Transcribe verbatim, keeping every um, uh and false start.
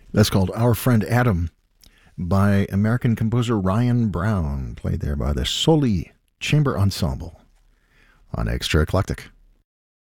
That's called Our Friend Adam by American composer Ryan Brown, played there by the Soli Chamber Ensemble on Extra Eclectic.